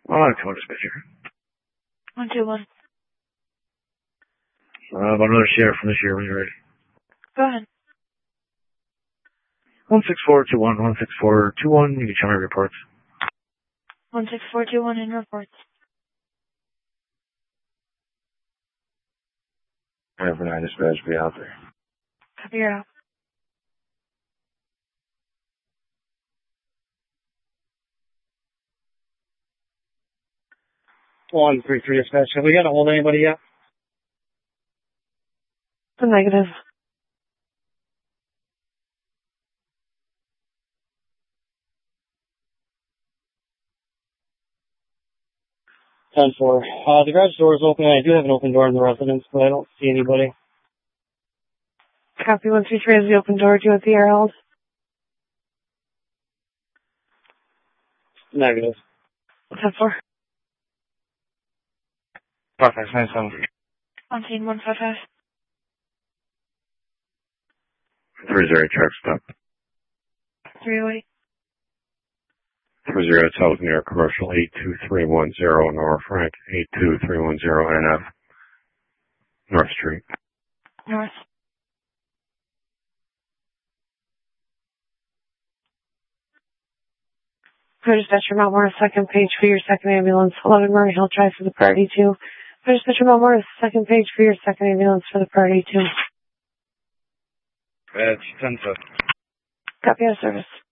Come on, dispatcher. 121. About another sheriff from this year when you're ready. Go ahead. 16421, 16421, you can tell me reports. 16421 in reports. Alright, for 9 dispatch, be out there. Copy your out. One, 3-3 dispatch. Have we got to hold anybody yet? It's a negative. Ten four. The garage door is open. I do have an open door in the residence, but I don't see anybody. Copy 133 has the open door. Do you want the air held? Negative. 10-4. Perfect, 9-7. On scene 155. 30 truck stop. 308. 30 South New York Commercial 82310 North Frank 82310 NF North Street. North. Go dispatcher Mount Morris, second page for your second ambulance. 11 Murray Hill Drive for the priority 2. Go dispatcher Mount Morris, second page for your second ambulance for the priority 2. That's 10-7. Copy out of service.